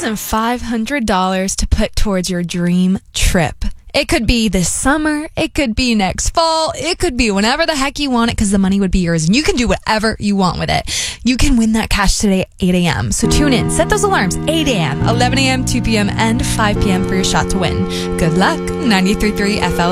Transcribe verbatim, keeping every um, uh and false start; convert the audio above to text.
than five hundred dollars to put towards your dream trip. It could be this summer. It could be next fall. It could be whenever the heck you want it, because the money would be yours and you can do whatever you want with it. You can win that cash today at eight a.m. So tune in. Set those alarms. eight a.m., eleven a.m., two p.m., and five p.m. for your shot to win. Good luck. ninety-three point three F L